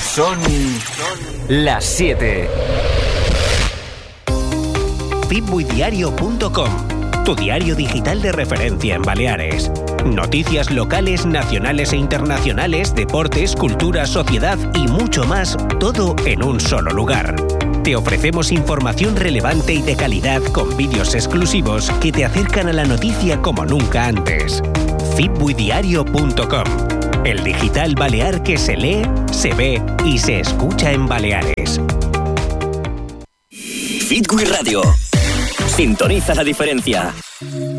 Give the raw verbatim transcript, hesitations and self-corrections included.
Son las siete. fitbuidiario punto com, tu diario digital de referencia en Baleares. Noticias locales, nacionales e internacionales, deportes, cultura, sociedad y mucho más, todo en un solo lugar. Te ofrecemos información relevante y de calidad con vídeos exclusivos que te acercan a la noticia como nunca antes. fitbuidiario punto com, el digital balear que se lee, se ve y se escucha en Baleares. Fitbui Radio. Sintoniza la diferencia.